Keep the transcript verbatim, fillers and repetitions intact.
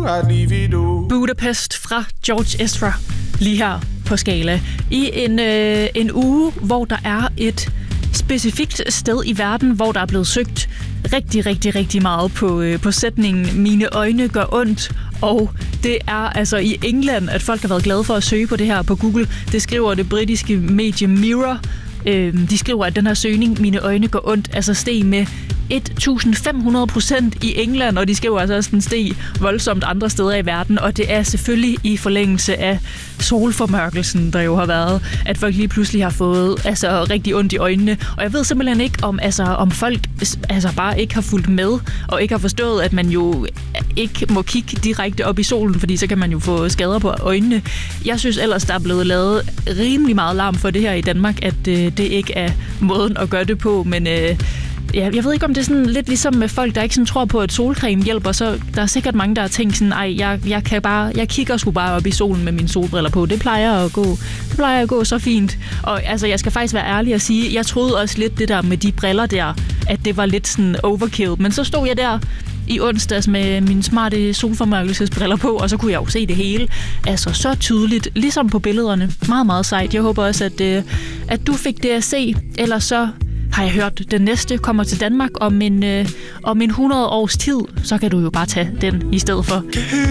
I'd leave it all. Budapest fra George Ezra, lige her på Skala. I en, øh, en uge, hvor der er et specifikt sted i verden, hvor der er blevet søgt rigtig, rigtig, rigtig meget på, øh, på sætningen Mine øjne gør ondt. Og det er altså i England, at folk har været glade for at søge på det her på Google. Det skriver det britiske medie Mirror. Øh, de skriver, at den her søgning, Mine øjne gør ondt, altså steg med tusind fem hundrede procent i England, og de skriver altså også, at den steg voldsomt andre steder i verden, og det er selvfølgelig i forlængelse af solformørkelsen, der jo har været, at folk lige pludselig har fået altså, rigtig ondt i øjnene. Og jeg ved simpelthen ikke, om, altså, om folk altså, bare ikke har fulgt med, og ikke har forstået, at man jo ikke må kigge direkte op i solen, fordi så kan man jo få skader på øjnene. Jeg synes ellers, der er blevet lavet rimelig meget larm for det her i Danmark, at øh, det ikke er måden at gøre det på, men øh, ja, jeg ved ikke, om det er sådan lidt ligesom med folk, der ikke sådan tror på, at solcreme hjælper, så der er sikkert mange, der har tænkt sådan, ej, jeg, jeg, kan bare, jeg kigger sgu bare op i solen med mine solbriller på. Det plejer at gå, det plejer at gå så fint. Og altså, jeg skal faktisk være ærlig og sige, jeg troede også lidt det der med de briller der, at det var lidt sådan overkill. Men så stod jeg der i onsdags med mine smarte solformørkelsesbriller på, og så kunne jeg jo se det hele. Altså så tydeligt, ligesom på billederne. Meget, meget sejt. Jeg håber også, at, at du fik det at se. Ellers så har jeg hørt, den næste kommer til Danmark om en, øh, om en hundrede års tid, så kan du jo bare tage den i stedet for.